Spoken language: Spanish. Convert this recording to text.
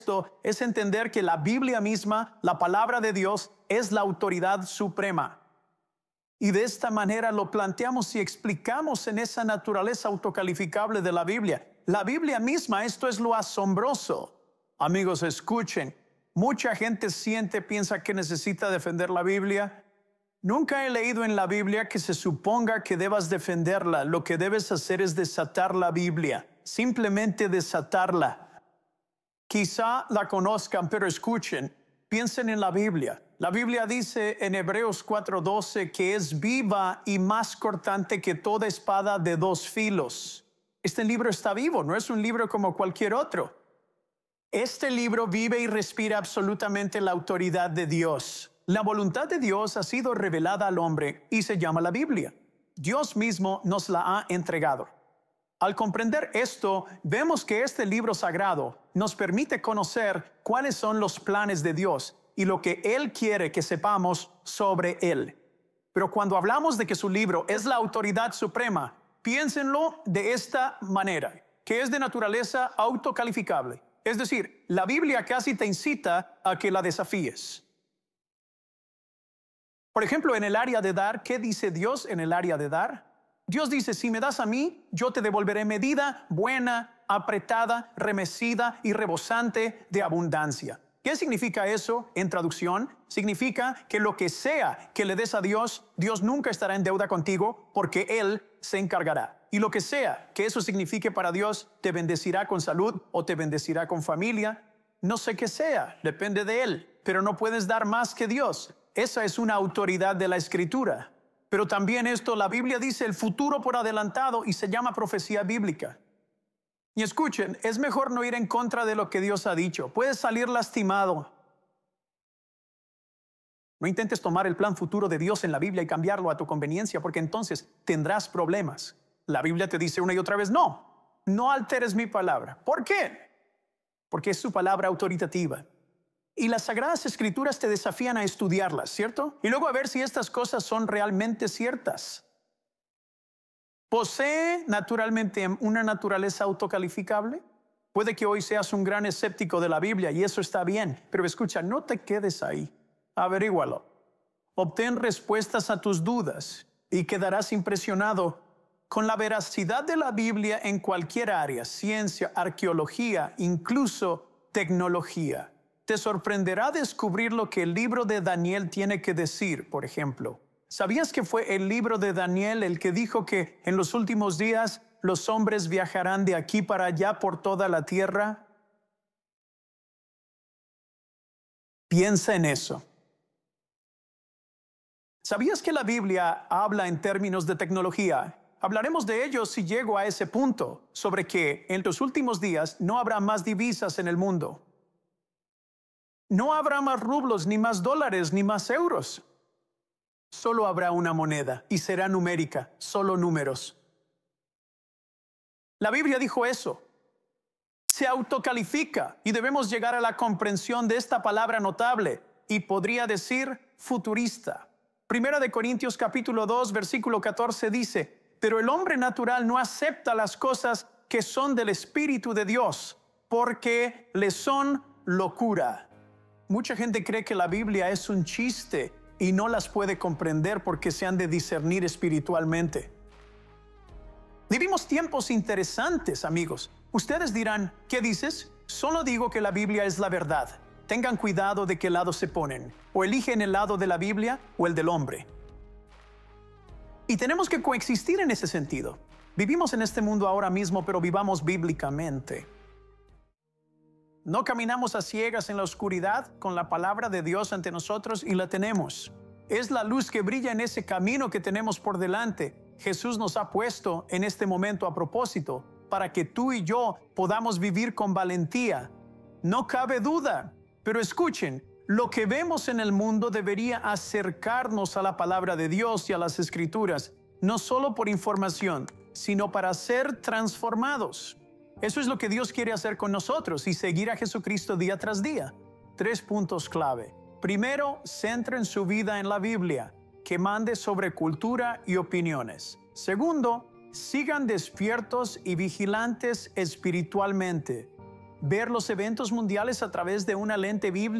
Esto es entender que la Biblia misma, la palabra de Dios, es la autoridad suprema. Y de esta manera lo planteamos y explicamos en esa naturaleza autocalificable de la Biblia. La Biblia misma, esto es lo asombroso. Amigos, escuchen. Mucha gente piensa que necesita defender la Biblia. Nunca he leído en la Biblia que se suponga que debas defenderla. Lo que debes hacer es desatar la Biblia. Simplemente desatarla. Quizá la conozcan, pero escuchen. Piensen en la Biblia. La Biblia dice en Hebreos 4:12 que es viva y más cortante que toda espada de dos filos. Este libro está vivo, no es un libro como cualquier otro. Este libro vive y respira absolutamente la autoridad de Dios. La voluntad de Dios ha sido revelada al hombre y se llama la Biblia. Dios mismo nos la ha entregado. Al comprender esto, vemos que este libro sagrado nos permite conocer cuáles son los planes de Dios y lo que Él quiere que sepamos sobre Él. Pero cuando hablamos de que su libro es la autoridad suprema, piénsenlo de esta manera, que es de naturaleza autocalificable. Es decir, la Biblia casi te incita a que la desafíes. Por ejemplo, en el área de dar, ¿qué dice Dios en el área de dar? Dios dice, si me das a mí, yo te devolveré medida buena, apretada, remecida y rebosante de abundancia. ¿Qué significa eso en traducción? Significa que lo que sea que le des a Dios, Dios nunca estará en deuda contigo porque Él se encargará. Y lo que sea que eso signifique para Dios, te bendecirá con salud o te bendecirá con familia. No sé qué sea, depende de Él, pero no puedes dar más que Dios. Esa es una autoridad de la Escritura. Pero también esto, la Biblia dice el futuro por adelantado y se llama profecía bíblica. Y escuchen, es mejor no ir en contra de lo que Dios ha dicho. Puedes salir lastimado. No intentes tomar el plan futuro de Dios en la Biblia y cambiarlo a tu conveniencia, porque entonces tendrás problemas. La Biblia te dice una y otra vez, no alteres mi palabra. ¿Por qué? Porque es su palabra autoritativa. Y las Sagradas Escrituras te desafían a estudiarlas, ¿cierto? Y luego a ver si estas cosas son realmente ciertas. ¿Posee naturalmente una naturaleza autocalificable? Puede que hoy seas un gran escéptico de la Biblia y eso está bien, pero escucha, no te quedes ahí. Averígualo. Obtén respuestas a tus dudas y quedarás impresionado con la veracidad de la Biblia en cualquier área, ciencia, arqueología, incluso tecnología. Te sorprenderá descubrir lo que el libro de Daniel tiene que decir, por ejemplo. ¿Sabías que fue el libro de Daniel el que dijo que en los últimos días los hombres viajarán de aquí para allá por toda la tierra? Piensa en eso. ¿Sabías que la Biblia habla en términos de tecnología? Hablaremos de ello si llego a ese punto, sobre que en los últimos días no habrá más divisas en el mundo. No habrá más rublos, ni más dólares, ni más euros. Solo habrá una moneda y será numérica, solo números. La Biblia dijo eso. Se autocalifica y debemos llegar a la comprensión de esta palabra notable y podría decir futurista. Primera de Corintios capítulo 2, versículo 14 dice, pero el hombre natural no acepta las cosas que son del Espíritu de Dios, porque le son locura. Mucha gente cree que la Biblia es un chiste y no las puede comprender porque se han de discernir espiritualmente. Vivimos tiempos interesantes, amigos. Ustedes dirán, ¿qué dices? Solo digo que la Biblia es la verdad. Tengan cuidado de qué lado se ponen. O eligen el lado de la Biblia o el del hombre. Y tenemos que coexistir en ese sentido. Vivimos en este mundo ahora mismo, pero vivamos bíblicamente. No caminamos a ciegas en la oscuridad con la palabra de Dios ante nosotros y la tenemos. Es la luz que brilla en ese camino que tenemos por delante. Jesús nos ha puesto en este momento a propósito para que tú y yo podamos vivir con valentía. No cabe duda, pero escuchen, lo que vemos en el mundo debería acercarnos a la palabra de Dios y a las Escrituras, no solo por información, sino para ser transformados. Eso es lo que Dios quiere hacer con nosotros y seguir a Jesucristo día tras día. 3 puntos clave. Primero, centren su vida en la Biblia, que mande sobre cultura y opiniones. Segundo, sigan despiertos y vigilantes espiritualmente. ver los eventos mundiales a través de una lente bíblica